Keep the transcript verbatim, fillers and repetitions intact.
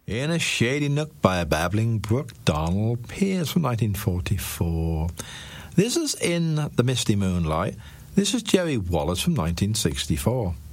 In a Shady Nook by a Babbling Brook, Donald Pierce from nineteen forty-four. This is In the Misty Moonlight. This is Jerry Wallace from nineteen sixty-four.